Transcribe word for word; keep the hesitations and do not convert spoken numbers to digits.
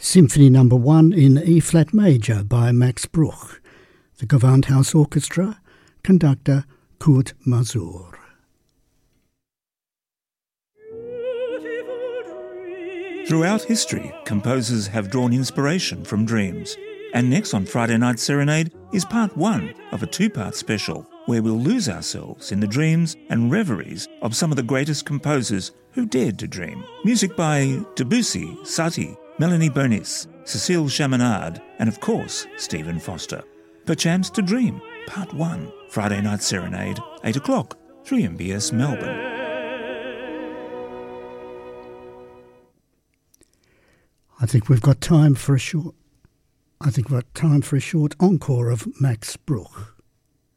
Symphony Number One in E-flat major by Max Bruch. The Gewandhaus Orchestra, conductor Kurt Masur. Throughout history, composers have drawn inspiration from dreams. And next on Friday Night Serenade is part one of a two-part special where we'll lose ourselves in the dreams and reveries of some of the greatest composers who dared to dream. Music by Debussy, Satie, Melanie Bonis, Cécile Chaminade, and of course, Stephen Foster. Perchance to Dream, Part one, Friday Night Serenade, eight o'clock, three M B S Melbourne. I think we've got time for a short... I think we've got time for a short encore of Max Bruch.